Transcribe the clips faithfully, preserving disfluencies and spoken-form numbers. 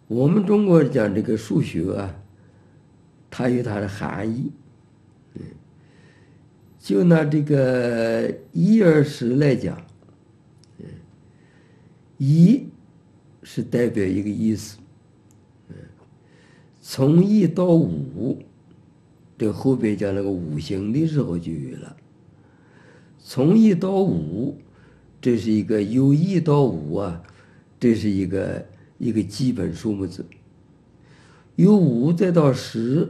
我们中国讲这个数学啊，它有它的含义。就拿这个一二十来讲，一是代表一个意思，从一到五，这后边讲那个五行的时候就有了。从一到五，这是一个由一到五啊，这是一个一个基本数目字。由五再到十，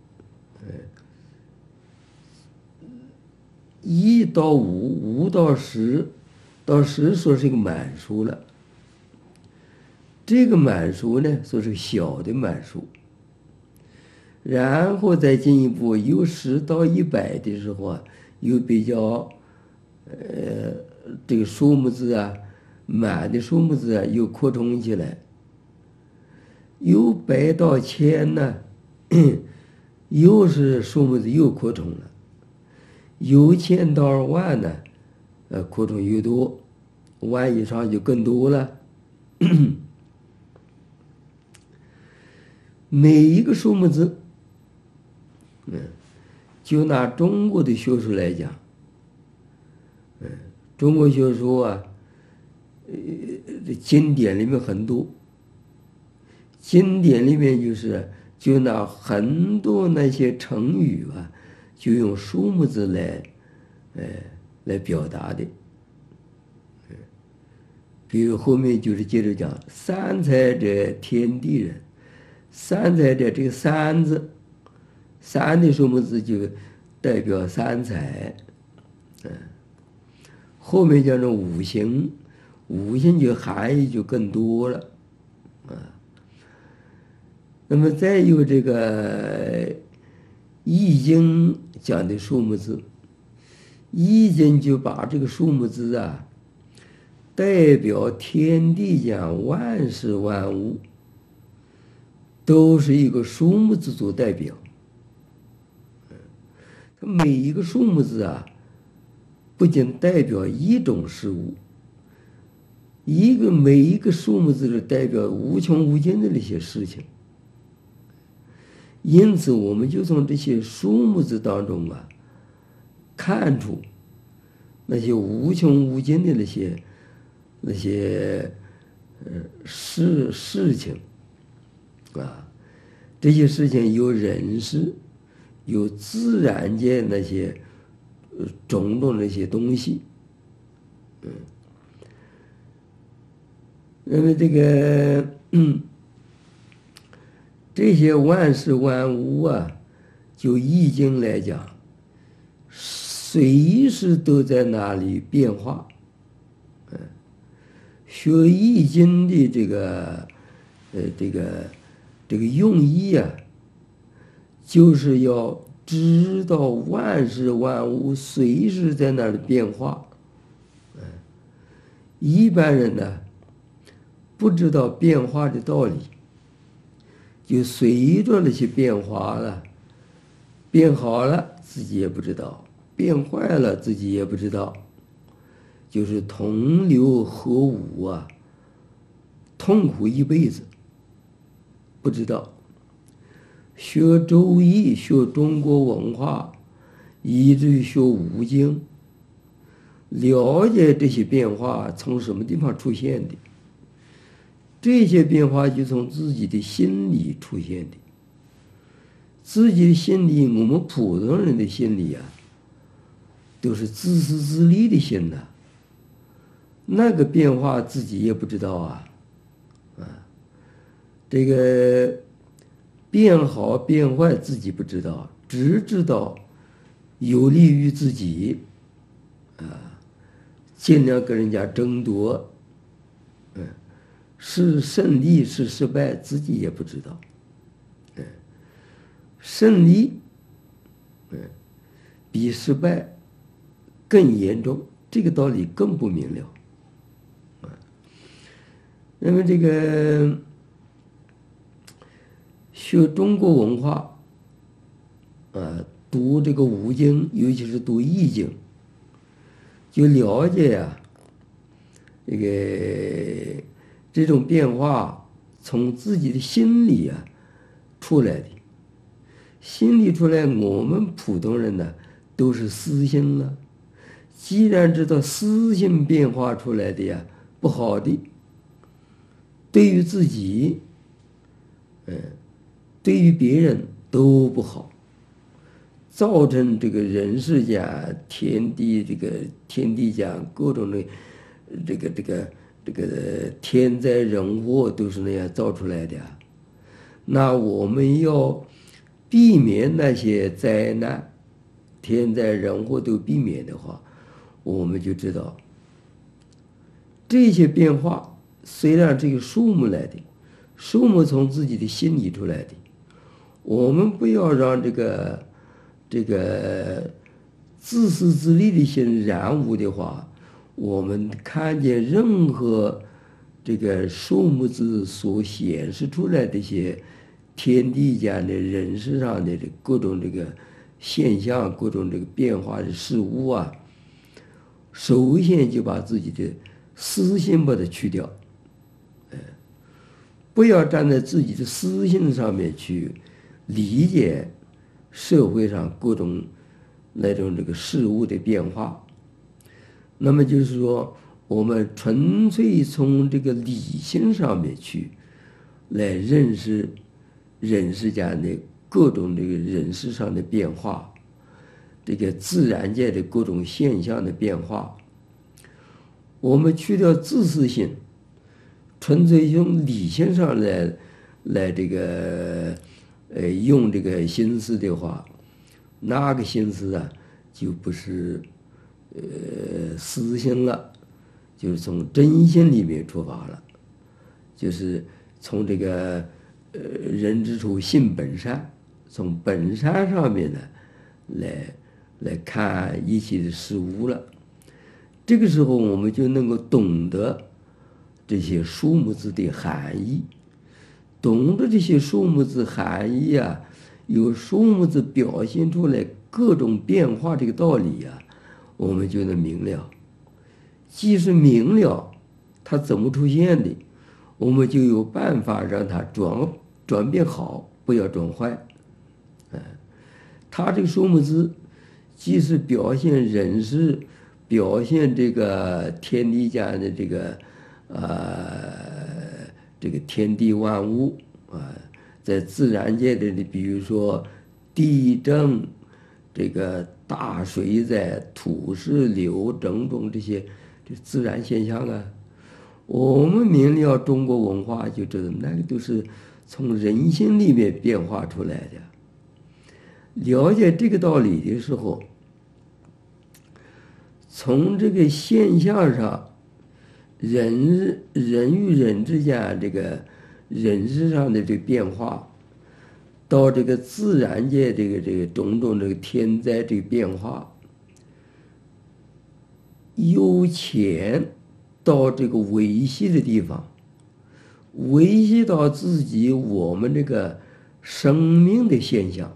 一到五，五到十，到十说是一个满数了。这个满数呢，说是小的满数。然后再进一步，由十到一百的时候啊，有比较，呃，这个数目字啊，满的数目字啊，又扩充起来。由百到千呢，又是数目字又扩充了。由千到万呢，呃，扩充越多，万以上就更多了。每一个数目字，嗯，就拿中国的学术来讲，嗯，中国学术啊，呃，经典里面很多，经典里面就是就拿很多那些成语啊，就用数目字来，呃，来表达的。比如后面就是接着讲三才者，天地人。三才者，这个三字，三的数目字就代表三才。嗯，后面讲的五行，五行就含义就更多了。啊，那么再有这个易经讲的数目字，易经就把这个数目字啊，代表天地间万事万物，都是一个数目字做代表。每一个数目字啊，不仅代表一种事物，一个每一个数目字是代表无穷无尽的那些事情。因此，我们就从这些数目字当中啊，看出那些无穷无尽的那些那些呃事事情啊，这些事情有人事，有自然界那些呃种种那些东西，嗯，那么这个嗯。这些万事万物啊，就易经来讲，随时都在那里变化。嗯，学易经的这个，呃，这个这个用意啊，就是要知道万事万物随时在那里变化。嗯，一般人呢，不知道变化的道理。就随着那些变化了，变好了自己也不知道，变坏了自己也不知道，就是同流合污啊，痛苦一辈子，不知道。学周易，学中国文化，以至于学五经，了解这些变化从什么地方出现的。这些变化就从自己的心里出现的。自己的心里，我们普通人的心里啊，都是自私自利的心呐、啊。那个变化自己也不知道啊，啊，这个变好变坏自己不知道，只知道有利于自己，啊，尽量跟人家争夺，嗯。是胜利是失败，自己也不知道。嗯，胜利，嗯，比失败更严重，这个道理更不明了。啊，那么这个学中国文化，啊，读这个五经，尤其是读易经，就了解呀、啊，这个。这种变化从自己的心里啊出来的。心里出来，我们普通人呢都是私心了。既然知道私心变化出来的呀不好的，对于自己，嗯，对于别人都不好，造成这个人世间、天地这个天地间各种的这个这个这个天灾人祸都是那样造出来的。那我们要避免那些灾难、天灾人祸都避免的话，我们就知道这些变化虽然这个数目来的，数目从自己的心里出来的，我们不要让这个这个自私自利的心染污的话，我们看见任何这个数目字所显示出来的一些天地间的人世上的各种这个现象、各种这个变化的事物啊，首先就把自己的私心把它去掉，不要站在自己的私心上面去理解社会上各种那种这个事物的变化。那么就是说，我们纯粹从这个理性上面去来认识人世间的各种这个人世上的变化，这个自然界的各种现象的变化。我们去掉自私性，纯粹用理性上来来这个呃用这个心思的话，那个心思啊就不是呃私心了，就是从真心里面出发了，就是从这个呃人之初性本善，从本善上面呢来来看一切的事物了。这个时候我们就能够懂得这些数目字的含义，懂得这些数目字含义啊，有数目字表现出来各种变化这个道理啊，我们就能明了。既是明了它怎么出现的，我们就有办法让它转转变好，不要转坏。嗯，它这个数目字既是表现人世，表现这个天地间的这个呃这个天地万物啊，在自然界的，比如说地震、这个大水灾、土石流种种这些这自然现象啊，我们明了中国文化就知道，那个都是从人心里面变化出来的。了解这个道理的时候，从这个现象上，人人与人之间这个人事上的这个变化，到这个自然界这个这个种种这个天灾这个变化，由浅到这个维系的地方，维系到自己我们这个生命的现象，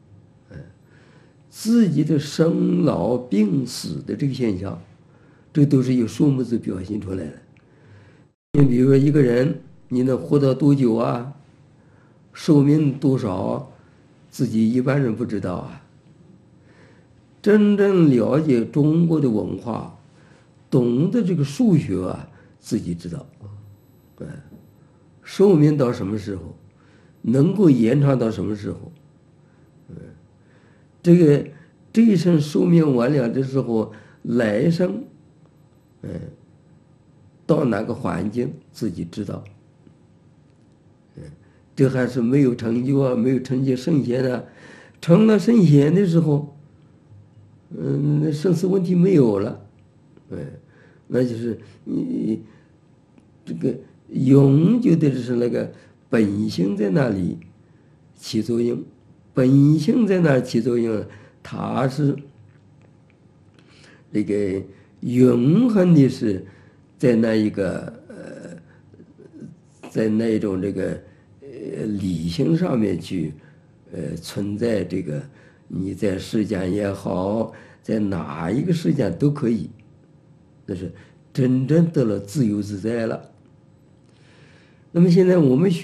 自己的生老病死的这个现象，这都是由数目字表现出来的。你比如说一个人，你能活到多久啊？寿命多少？自己一般人不知道啊。真正了解中国的文化，懂得这个数学啊，自己知道，嗯，寿命到什么时候，能够延长到什么时候，嗯。这个这一生寿命完了的时候，来生，嗯，到哪个环境自己知道，嗯，这还是没有成就啊，没有成就圣贤啊，成了圣贤的时候，嗯，那生死问题没有了，嗯，那就是你这个永久的是那个本性在那里起作用。本性在那儿起作用，它是这个永恒的，是在那一个呃，在那种这个呃理性上面去呃存在。这个你在世间也好，在哪一个世间都可以，那是真正得了自由自在了。那么现在我们学